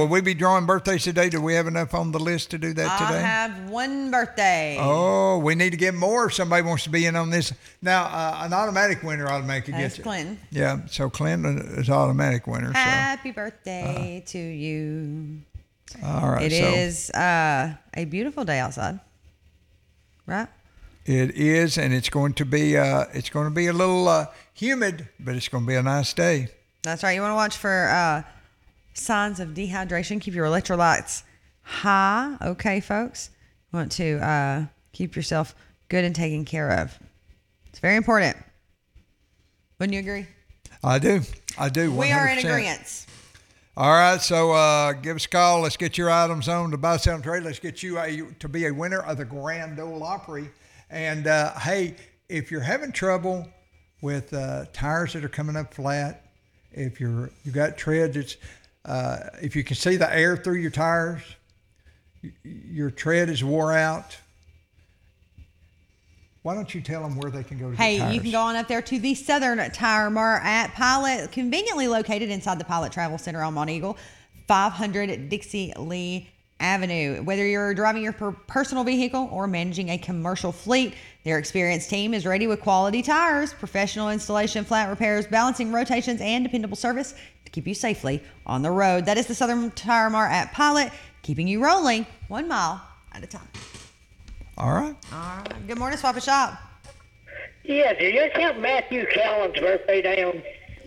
Will we be drawing birthdays today? Do we have enough on the list to do that today? I have one birthday. Oh, we need to get more if somebody wants to be in on this. Now, an automatic winner automatically gets it. Clinton. Yeah, so Clinton is automatic winner. Happy birthday to you. All right. It is a beautiful day outside, right? It is, and it's going to be a little humid, but it's going to be a nice day. That's right. You want to watch for signs of dehydration. Keep your electrolytes high. Okay, folks. You want to keep yourself good and taken care of. It's very important. Wouldn't you agree? I do. 100%. We are in agreement. All right, so give us a call. Let's get your items on to Buy, Sell, and Trade. Let's get you to be a winner of the Grand Ole Opry. And, hey, if you're having trouble with tires that are coming up flat, if you got tread that's if you can see the air through your tires, your tread is wore out, why don't you tell them where they can go to get tires? You can go on up there to the Southern Tire Mart at Pilot, conveniently located inside the Pilot Travel Center on Mont Eagle, 500 Dixie Lee Avenue. Whether you're driving your personal vehicle or managing a commercial fleet, their experienced team is ready with quality tires, professional installation, flat repairs, balancing rotations, and dependable service to keep you safely on the road. That is the Southern Tire Mart at Pilot, keeping you rolling 1 mile at a time. All right. Good morning, Swap and Shop. Yeah, do you have Matthew Callan's birthday down?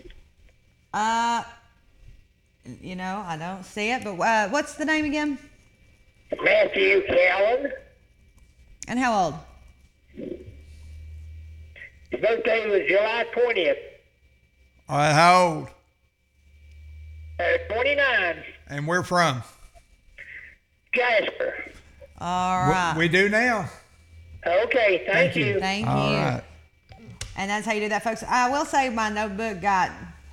I don't see it, but what's the name again? Matthew Callan. And how old? His birthday was July 20th. All right, how old? 29. And where from? Jasper. All right. We do now. Okay, thank you. Thank you. All right. And that's how you do that, folks. I will say my notebook got,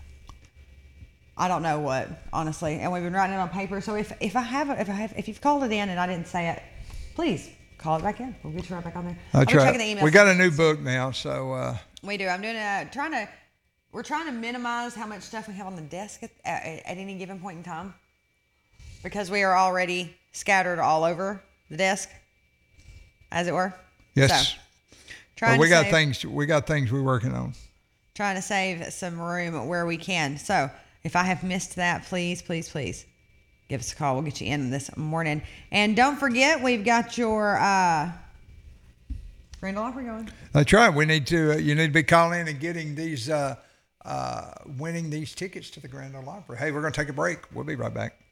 I don't know what, honestly, and we've been writing it on paper. So if you've called it in and I didn't say it, please call it back in. We'll get you right back on there. That's right. The email. We got a new book now, so. We do. I'm doing we're trying to minimize how much stuff we have on the desk at any given point in time, because we are already scattered all over the desk, as it were. Yes. So, we got things we're working on. Trying to save some room where we can. So if I have missed that, please give us a call. We'll get you in this morning. And don't forget, we've got your Grand Ole Opry going. That's right. You need to be calling in and getting these, winning these tickets to the Grand Ole Opry. Hey, we're going to take a break. We'll be right back.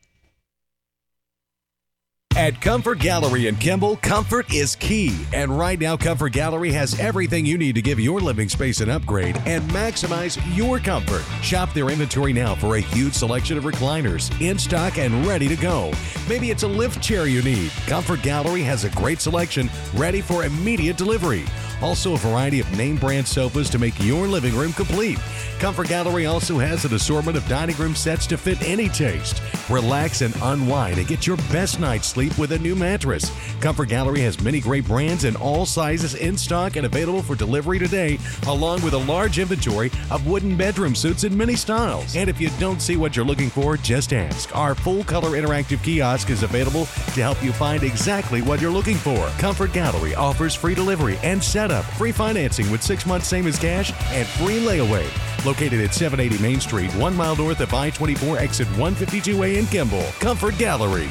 At Comfort Gallery in Kimball, comfort is key. And right now, Comfort Gallery has everything you need to give your living space an upgrade and maximize your comfort. Shop their inventory now for a huge selection of recliners in stock and ready to go. Maybe it's a lift chair you need. Comfort Gallery has a great selection ready for immediate delivery. Also, a variety of name brand sofas to make your living room complete. Comfort Gallery also has an assortment of dining room sets to fit any taste. Relax and unwind and get your best night's sleep with a new mattress. Comfort Gallery has many great brands in all sizes in stock and available for delivery today, along with a large inventory of wooden bedroom suits in many styles. And if you don't see what you're looking for, just ask. Our full-color interactive kiosk is available to help you find exactly what you're looking for. Comfort Gallery offers free delivery and setup, free financing with 6 months same as cash, and free layaway. Located at 780 Main Street, 1 mile north of I-24, exit 152A in Kimball. Comfort Gallery.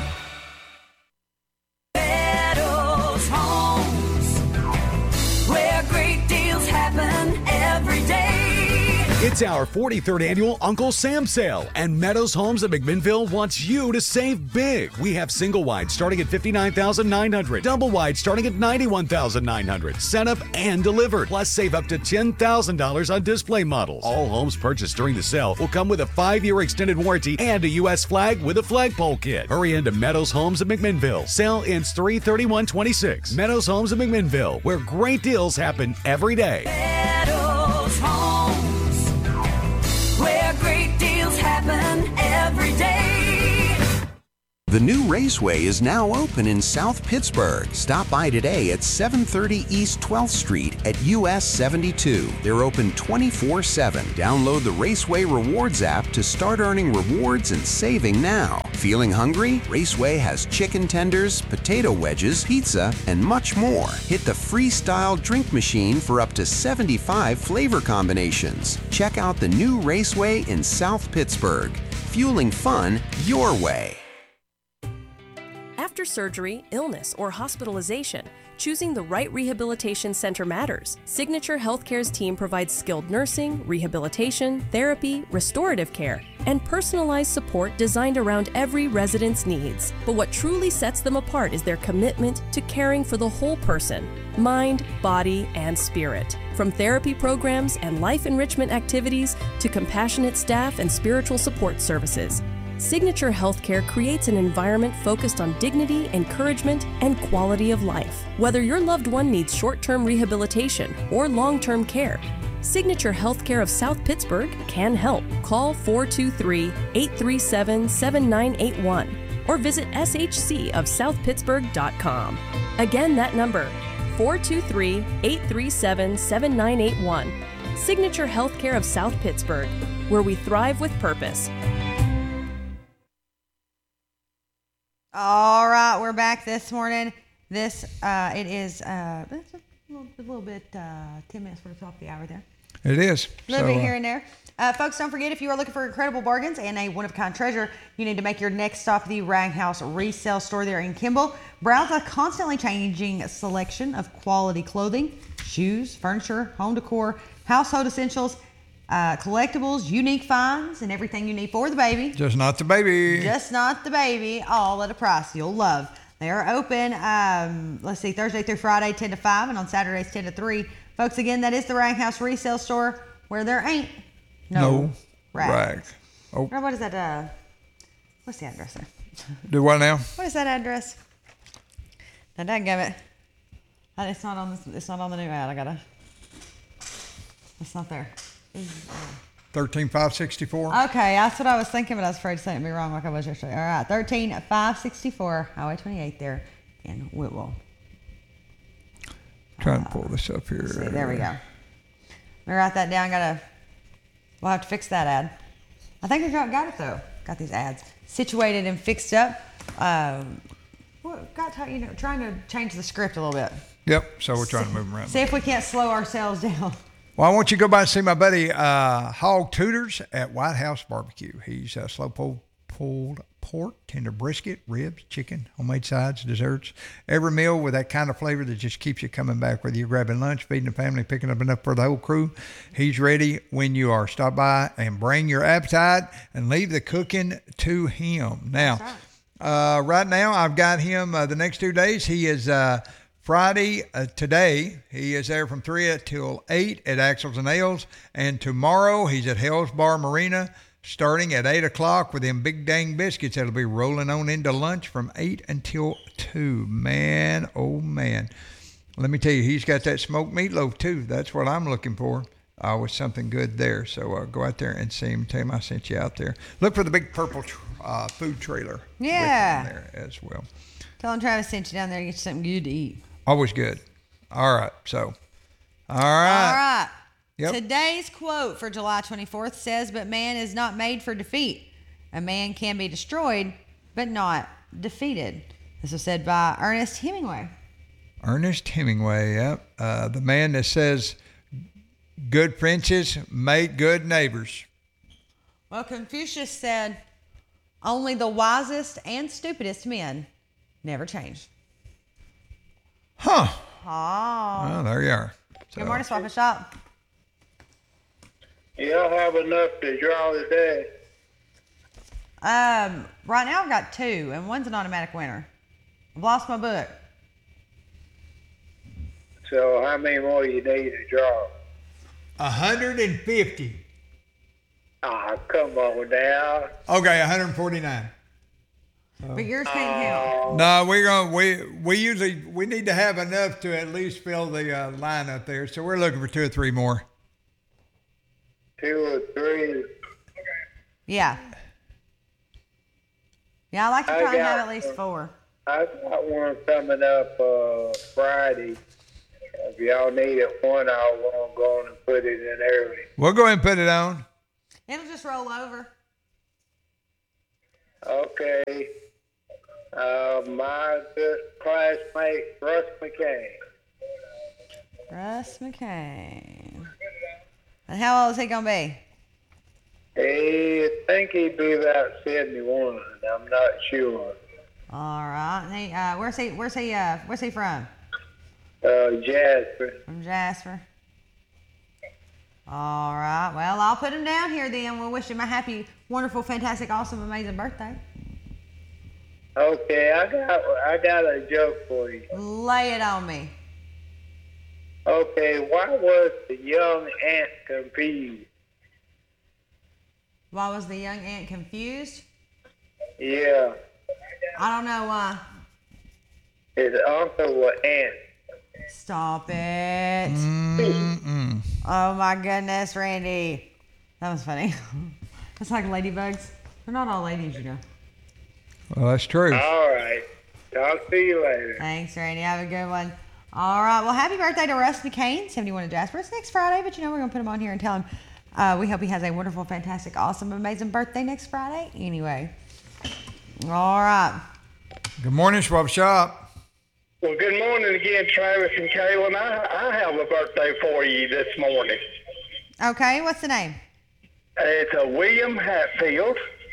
Meadows Homes, where great deals happen every day. It's our 43rd annual Uncle Sam sale, and Meadows Homes of McMinnville wants you to save big. We have single wide starting at $59,900, double wide starting at $91,900, set up and delivered. Plus, save up to $10,000 on display models. All homes purchased during the sale will come with a 5-year extended warranty and a U.S. flag with a flagpole kit. Hurry into Meadows Homes of McMinnville. Sale ends 3/31/26. Meadows Homes of McMinnville, where great deals happen every day. Meadows Homes, where great deals happen every day. The new Raceway is now open in South Pittsburgh. Stop by today at 730 East 12th Street at US 72. They're open 24/7. Download the Raceway Rewards app to start earning rewards and saving now. Feeling hungry? Raceway has chicken tenders, potato wedges, pizza, and much more. Hit the freestyle drink machine for up to 75 flavor combinations. Check out the new Raceway in South Pittsburgh. Fueling fun your way. After surgery, illness, or hospitalization, choosing the right rehabilitation center matters. Signature Healthcare's team provides skilled nursing, rehabilitation, therapy, restorative care, and personalized support designed around every resident's needs. But what truly sets them apart is their commitment to caring for the whole person, mind, body, and spirit. From therapy programs and life enrichment activities to compassionate staff and spiritual support services, Signature Healthcare creates an environment focused on dignity, encouragement, and quality of life. Whether your loved one needs short-term rehabilitation or long-term care, Signature Healthcare of South Pittsburgh can help. Call 423-837-7981 or visit shcofsouthpittsburgh.com. Again, that number, 423-837-7981. Signature Healthcare of South Pittsburgh, where we thrive with purpose. All right, we're back this morning. It is it's a little bit 10 minutes for the top of the hour there. It is. A little bit here and there. Folks, don't forget, if you are looking for incredible bargains and a one-of-a-kind treasure, you need to make your next stop at the Rag House Resale Store there in Kimball. Browse a constantly changing selection of quality clothing, shoes, furniture, home decor, household essentials, collectibles, unique finds, and everything you need for the baby. Just not the baby. Just not the baby, all at a price you'll love. They are open, Thursday through Friday, 10 to 5, and on Saturdays, 10 to 3. Folks, again, that is the Rag House Resale Store, where there ain't no rag. Oh. What is that? What's the address there? Do what now? What is that address? Now, dadgummit. It's not on the new ad. It's not there. 13564. Okay, that's what I was thinking, but I was afraid to say it be wrong like I was yesterday. All right, 13564 Highway 28 there in Whitwell. Trying to pull this up here. See, there we go. Let me write that down. We'll have to fix that ad. I think we got it though. Got these ads situated and fixed up. Trying to change the script a little bit. Yep. So we're trying to move them around. See if we can't slow ourselves down. Well, I want you to go by and see my buddy Hog Tutors at White House Barbecue. He's slow pulled pork, tender brisket, ribs, chicken, homemade sides, desserts. Every meal with that kind of flavor that just keeps you coming back, whether you're grabbing lunch, feeding the family, picking up enough for the whole crew. He's ready when you are. Stop by and bring your appetite and leave the cooking to him. Now, right now I've got him the next 2 days. He is Friday, today, he is there from 3 till 8 at Axles and Ales. And tomorrow, he's at Hell's Bar Marina starting at 8 o'clock with them big dang biscuits that'll be rolling on into lunch from 8 until 2. Man, oh man. Let me tell you, he's got that smoked meatloaf too. That's what I'm looking for. With something good there. So go out there and see him. Tell him I sent you out there. Look for the big purple food trailer. Yeah. With him there as well. Tell him Travis sent you down there to get you something good to eat. Always good. All right. So, all right. Yep. Today's quote for July 24th says, "But man is not made for defeat. A man can be destroyed, but not defeated." This was said by Ernest Hemingway. Ernest Hemingway, yep. The man that says, "Good friends make good neighbors." Well, Confucius said, "Only the wisest and stupidest men never change." Huh. Oh. Well, there you are. So, Good morning, Swap and Shop. You'll have enough to draw today. Right now I've got 2, and one's an automatic winner. I've lost my book. So how many more you need to draw? 150. Come on now. Okay, 149. But yours can't count. No, we usually need to have enough to at least fill the line up there. So we're looking for 2 or 3 more. 2 or 3. Yeah. Yeah, I like to try and have got at least 4. I got one coming up Friday. If y'all need it one, I'll go on and put it in early. We'll go ahead and put it on. It'll just roll over. Okay. My good classmate, Russ McCain. Russ McCain. And how old is he going to be? I think he'd be about 71. I'm not sure. All right. And he, where's he from? Jasper. From Jasper. All right. Well, I'll put him down here then. We'll wish him a happy, wonderful, fantastic, awesome, amazing birthday. Okay, I got a joke for you. Lay it on me. Okay, why was the young ant confused? Why was the young ant confused? Yeah, I don't know why. his uncle was ant. Stop it. Oh my goodness, Randy. That was funny. It's like ladybugs. They're not all ladies, you know. Well, that's true. All right, talk to you later. Thanks, Randy. Have a good one. All right. Well, happy birthday to Russ McCain, 71 in Jasper. It's next Friday, but we're going to put him on here and tell him we hope he has a wonderful, fantastic, awesome, amazing birthday next Friday. Anyway. All right. Good morning, Schwab Shop. Well, good morning again, Travis and Kaylin. I have a birthday for you this morning. Okay. What's the name? It's a William Hatfield.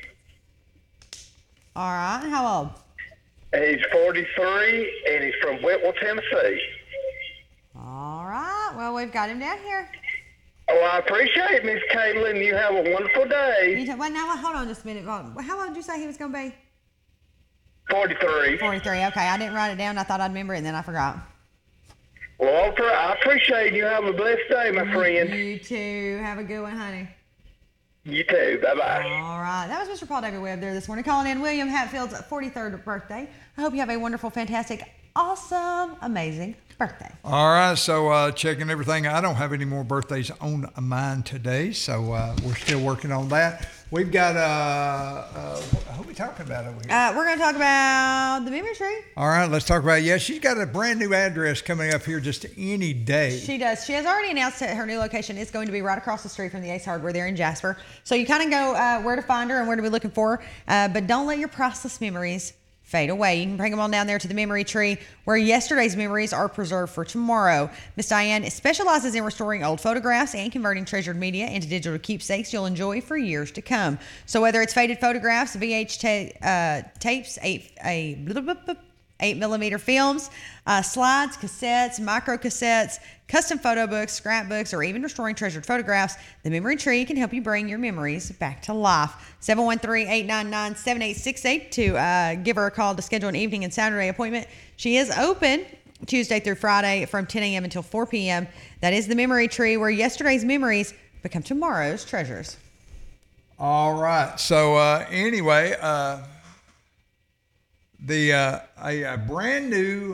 All right. How old? He's 43, and he's from Whitwell, Tennessee. All right. Well, we've got him down here. Oh, I appreciate it, Miss Caitlin. You have a wonderful day. Wait, now, hold on just a minute. How old did you say he was going to be? 43. 43. Okay. I didn't write it down. I thought I'd remember it, and then I forgot. Well, I appreciate you. Have a blessed day, my friend. You too. Have a good one, honey. You too. Bye-bye. All right. That was Mr. Paul David Webb there this morning calling in William Hatfield's 43rd birthday. I hope you have a wonderful, fantastic, awesome, amazing birthday. All right, so checking everything. I don't have any more birthdays on mine today, so we're still working on that. We've got, who are we talking about over here? We're going to talk about the memory tree. All right, let's talk about it. Yeah, she's got a brand new address coming up here just any day. She does. She has already announced that her new location is going to be right across the street from the Ace Hardware there in Jasper. So you kind of go where to find her and where to be looking for her. But don't let your priceless memories fade away. You can bring them on down there to the memory tree where yesterday's memories are preserved for tomorrow. Miss Diane specializes in restoring old photographs and converting treasured media into digital keepsakes you'll enjoy for years to come. So whether it's faded photographs, tapes, 8mm films, slides, cassettes, micro cassettes, custom photo books, scrapbooks, or even restoring treasured photographs, the Memory Tree can help you bring your memories back to life. 713-899-7868 to give her a call to schedule an evening and Saturday appointment. She is open Tuesday through Friday from 10 a.m. until 4 p.m. That is the Memory Tree, where yesterday's memories become tomorrow's treasures. All right, so anyway, a brand new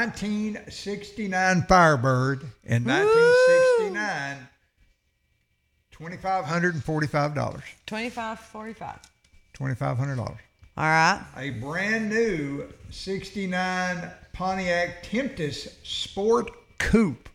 1969 Firebird in 1969, $2,545. $2,500. All right. A brand new 69 Pontiac Tempest Sport Coupe,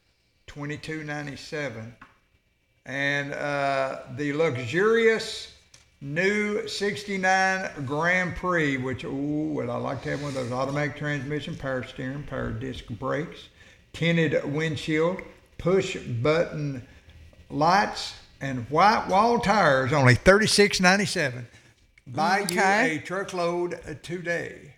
$2,297. And the luxurious new 69 Grand Prix, which, would I like to have one of those automatic transmission, power steering, power disc brakes, tinted windshield, push button lights, and white wall tires, only $36.97. Buy you a truckload today.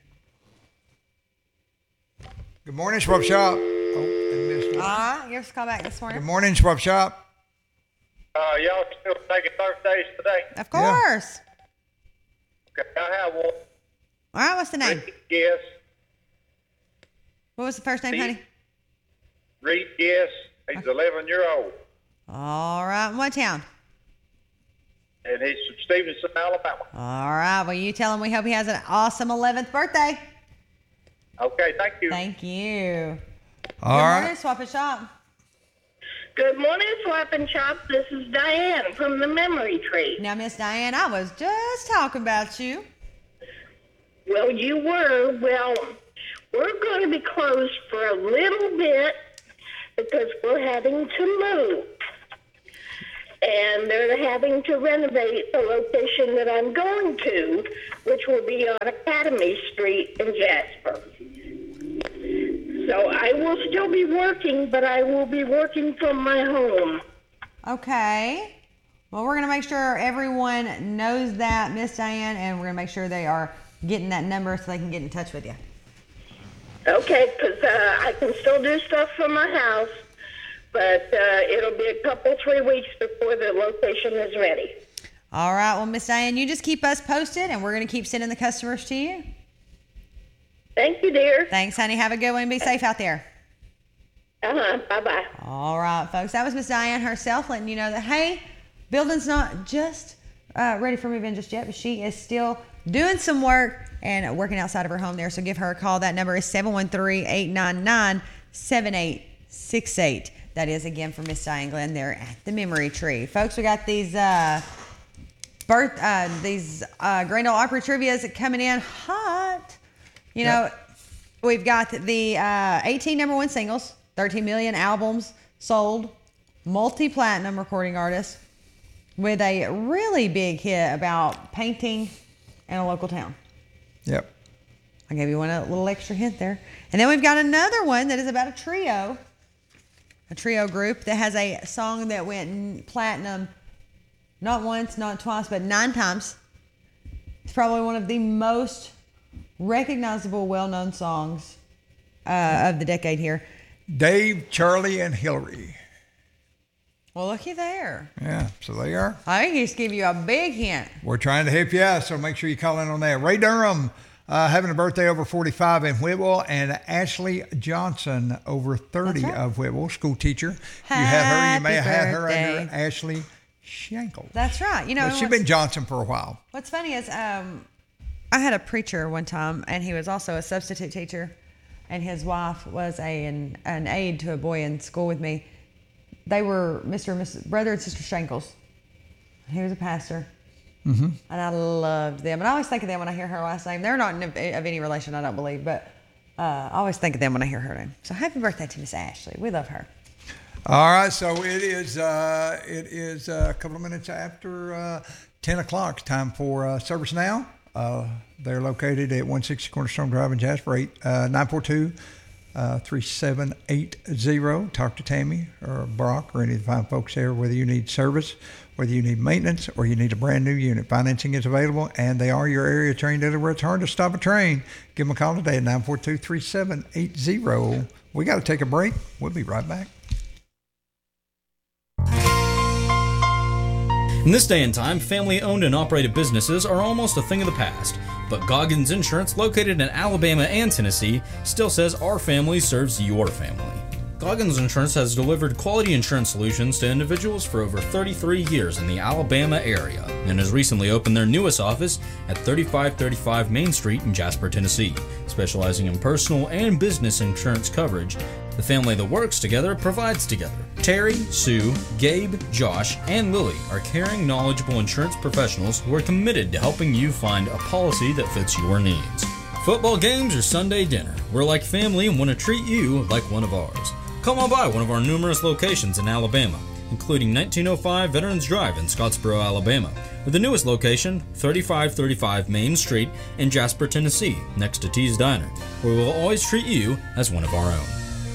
Good morning, Schwab Shop. Oh, and missed one. Give us a call back this morning. Good morning, Schwab Shop. Y'all still taking birthdays today? Of course. Okay, I have one. All right, what's the name? Reed Guess. What was the first name, honey? Reed Guess. He's 11-year-old. All right, in what town? And he's from Stevenson, Alabama. All right, well, you tell him we hope he has an awesome 11th birthday. Okay, thank you. Thank you. All Good right. morning, Swap and Shop. Good morning, Swap and Shop. This is Diane from the Memory Tree. Now, Miss Diane, I was just talking about you. Well, you were. Well, we're going to be closed for a little bit because we're having to move. And they're having to renovate the location that I'm going to, which will be on Academy Street in Jasper. So I will still be working, but I will be working from my home. Okay. Well, we're going to make sure everyone knows that, Miss Diane, and we're going to make sure they are getting that number so they can get in touch with you. Okay, because I can still do stuff from my house, but it'll be a 3 weeks before the location is ready. All right. Well, Miss Diane, you just keep us posted, and we're going to keep sending the customers to you. Thank you, dear. Thanks, honey. Have a good one and be safe out there. Bye-bye. All right, folks. That was Miss Diane herself letting you know that, hey, building's not just ready for move-in just yet, but she is still doing some work and working outside of her home there. So give her a call. That number is 713-899-7868. That is, again, for Miss Diane Glenn there at the Memory Tree. Folks, we got these Grand Ole Opry trivias coming in hot. You know, we've got the 18 number one singles, 13 million albums sold, multi-platinum recording artist with a really big hit about painting in a local town. Yep. I gave you a little extra hint there. And then we've got another one that is about a trio group that has a song that went platinum not once, not twice, but 9 times. It's probably one of the most recognizable, well-known songs of the decade here. Dave, Charlie, and Hillary. Well, looky there. Yeah, so they are. I just give you a big hint. We're trying to help you out, so make sure you call in on that. Ray Durham having a birthday over 45 in Whitwell, and Ashley Johnson over 30 of Whitwell, school teacher. You had her, you may have had her under Ashley Shankle. That's right. You know, she's been Johnson for a while. What's funny is I had a preacher one time, and he was also a substitute teacher, and his wife was an aide to a boy in school with me. They were Mr. and Mrs. Brother and Sister Shankles. He was a pastor. Mm-hmm. And I loved them. And I always think of them when I hear her last name. They're not of any relation, I don't believe, but I always think of them when I hear her name. So happy birthday to Miss Ashley. We love her. All right, so it is a couple of minutes after 10 o'clock. It's time for Service Now. They're located at 160 Cornerstone Drive in Jasper, 942-3780. Talk to Tammy or Brock or any of the fine folks there, whether you need service, whether you need maintenance, or you need a brand new unit. Financing is available, and they are your area train dealer where it's hard to stop a train. Give them a call today at 942-3780. We got to take a break. We'll be right back. In this day and time, family-owned and operated businesses are almost a thing of the past. But Goggins Insurance, located in Alabama and Tennessee, still says our family serves your family. Goggins Insurance has delivered quality insurance solutions to individuals for over 33 years in the Alabama area and has recently opened their newest office at 3535 Main Street in Jasper, Tennessee, specializing in personal and business insurance coverage. The family that works together provides together. Terry, Sue, Gabe, Josh, and Lily are caring, knowledgeable insurance professionals who are committed to helping you find a policy that fits your needs. Football games or Sunday dinner, we're like family and want to treat you like one of ours. Come on by one of our numerous locations in Alabama, including 1905 Veterans Drive in Scottsboro, Alabama, with the newest location, 3535 Main Street in Jasper, Tennessee, next to T's Diner, where we will always treat you as one of our own.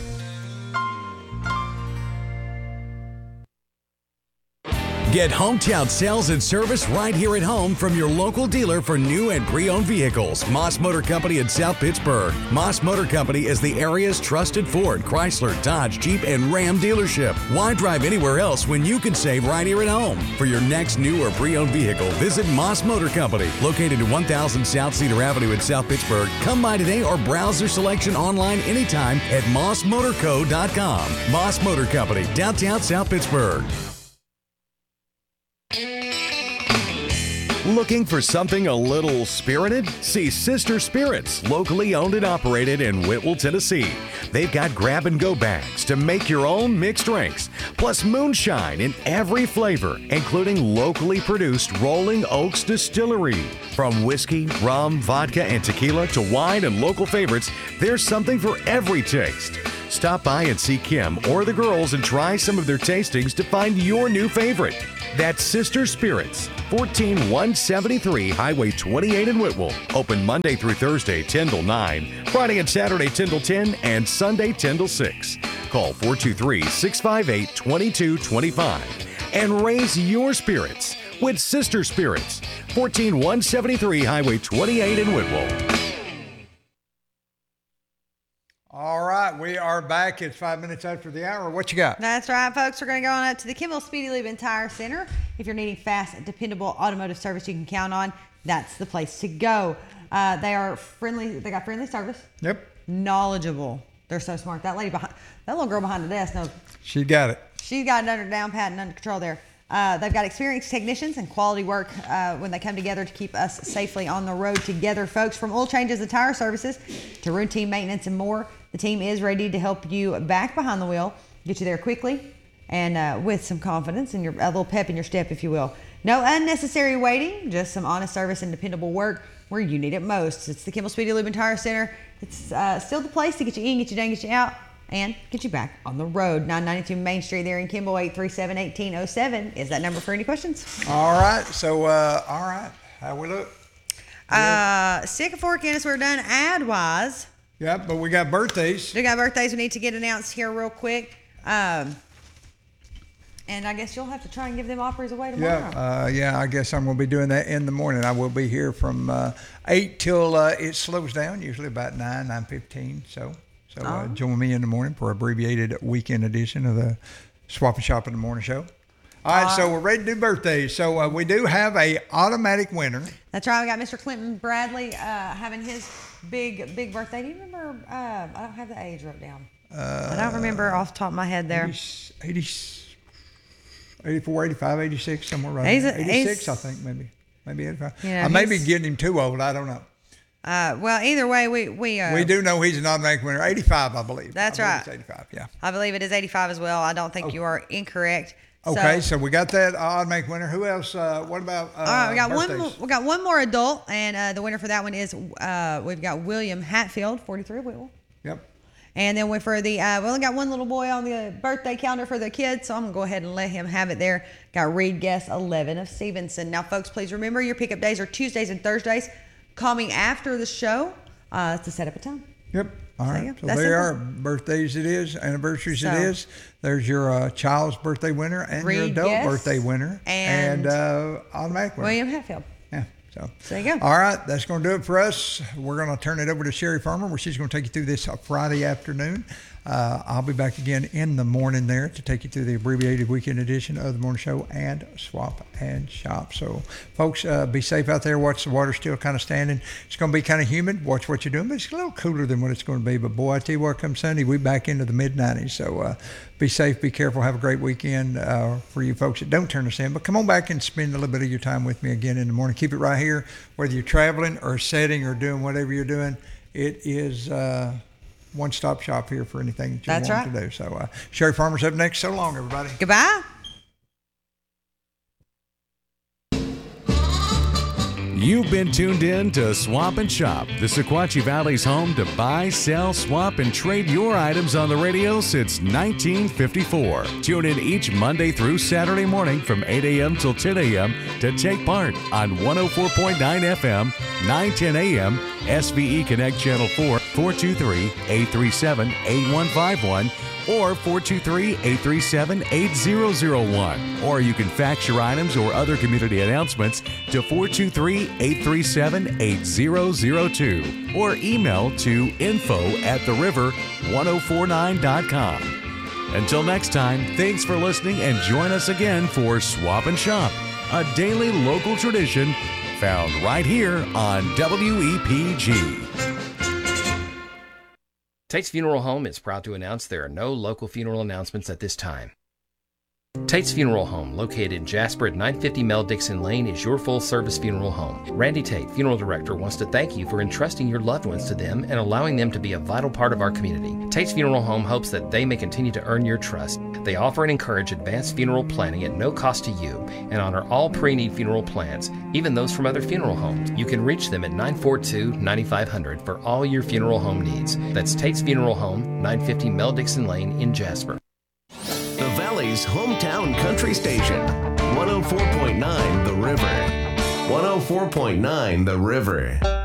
Get hometown sales and service right here at home from your local dealer for new and pre-owned vehicles. Moss Motor Company in South Pittsburgh. Moss Motor Company is the area's trusted Ford, Chrysler, Dodge, Jeep, and Ram dealership. Why drive anywhere else when you can save right here at home? For your next new or pre-owned vehicle, visit Moss Motor Company, located at 1000 South Cedar Avenue in South Pittsburgh. Come by today or browse their selection online anytime at mossmotorco.com. Moss Motor Company, downtown South Pittsburgh. Looking for something a little spirited? See Sister Spirits, locally owned and operated in Whitwell, Tennessee. They've got grab-and-go bags to make your own mixed drinks, plus moonshine in every flavor, including locally produced Rolling Oaks Distillery. From whiskey, rum, vodka, and tequila to wine and local favorites, there's something for every taste. Stop by and see Kim or the girls and try some of their tastings to find your new favorite. That's Sister Spirits, 14173 Highway 28 in Whitwell. Open Monday through Thursday, 10 till 9, Friday and Saturday, 10 till 10, and Sunday, 10 till 6. Call 423-658-2225 and raise your spirits with Sister Spirits, 14173 Highway 28 in Whitwell. All right, we are back. It's 5 minutes after the hour. What you got? That's right, folks. We're going to go on up to the Kimball Speedy Lube and Tire Center. If you're needing fast, dependable automotive service you can count on, that's the place to go. They are friendly. They got friendly service. Yep. Knowledgeable. They're so smart. That lady behind, that little girl behind the desk knows. She got it. She's got it under down pat and under control there. They've got experienced technicians and quality work when they come together to keep us safely on the road together, folks. From oil changes and tire services to routine maintenance and more, the team is ready to help you back behind the wheel, get you there quickly and with some confidence and a little pep in your step, if you will. No unnecessary waiting, just some honest service and dependable work where you need it most. It's the Kimball Speedy Lube and Tire Center. It's still the place to get you in, get you done, get you out, and get you back on the road. 992 Main Street there in Kimball. 837-1807 is that number for any questions. All right. So, all right. How we look? Sick of 4 Guinness. We're done ad-wise. Yep, but we got birthdays. We got birthdays we need to get announced here real quick. And I guess you'll have to try and give them offers away tomorrow. Yeah, I guess I'm going to be doing that in the morning. I will be here from 8 till it slows down, usually about 9:15. So join me in the morning for abbreviated weekend edition of the Swap and Shop in the Morning Show. All right, so we're ready to do birthdays. So we do have a automatic winner. That's right. We got Mr. Clinton Bradley having his big birthday. Do you remember? I don't have the age wrote down. I don't remember off the top of my head there. 84, 85, 86, somewhere around there. 86, I think, maybe 85. Yeah, I may be getting him too old. I don't know. Well, either way, we do know he's an automatic winner. 85, I believe. That's right. It's 85, yeah. I believe it is 85 as well. I don't think you are incorrect. Okay, so we got that automatic winner. Who else? What about all right, we got birthdays? we got one more adult, and the winner for that one is we've got William Hatfield, 43 Whitwell. Yep. And then we only got one little boy on the birthday calendar for the kids, so I'm going to go ahead and let him have it there. Got Reed Guest 11 of Stevenson. Now, folks, please remember your pickup days are Tuesdays and Thursdays. Call me after the show to set up a time. Yep. All right. So That's there are simple. birthdays it is, anniversaries it is. There's your child's birthday winner and your Reed adult Guest birthday winner and automatic winner. William Hatfield. Yeah. So there you go. All right, that's going to do it for us. We're going to turn it over to Sherry Farmer, where she's going to take you through this Friday afternoon. I'll be back again in the morning there to take you through the abbreviated weekend edition of the morning show and Swap and Shop. So, folks, be safe out there. Watch the water still kind of standing. It's going to be kind of humid. Watch what you're doing, but it's a little cooler than what it's going to be. But boy, I tell you what, come Sunday, we back into the mid-90s. So be safe, be careful, have a great weekend for you folks that don't turn us in. But come on back and spend a little bit of your time with me again in the morning. Keep it right here, whether you're traveling or setting or doing whatever you're doing. It is one-stop shop here for anything that you want to do. So Sherry Farmer's up next. So long, everybody. Goodbye. You've been tuned in to Swap and Shop, the Sequatchie Valley's home to buy, sell, swap, and trade your items on the radio since 1954. Tune in each Monday through Saturday morning from 8 a.m. till 10 a.m. to take part on 104.9 FM, 910 a.m., SVE Connect Channel 4, 423-837-8151, or 423-837-8001. Or you can fax your items or other community announcements to 423-837-8002. Or email to info@theriver1049.com. Until next time, thanks for listening and join us again for Swap and Shop, a daily local tradition found right here on WEPG. Tate's Funeral Home is proud to announce there are no local funeral announcements at this time. Tate's Funeral Home, located in Jasper at 950 Mel Dixon Lane, is your full-service funeral home. Randy Tate, funeral director, wants to thank you for entrusting your loved ones to them and allowing them to be a vital part of our community. Tate's Funeral Home hopes that they may continue to earn your trust. They offer and encourage advanced funeral planning at no cost to you and honor all pre-need funeral plans, even those from other funeral homes. You can reach them at 942-9500 for all your funeral home needs. That's Tate's Funeral Home, 950 Mel Dixon Lane in Jasper. The Valley's hometown country station, 104.9 The River. 104.9 The River.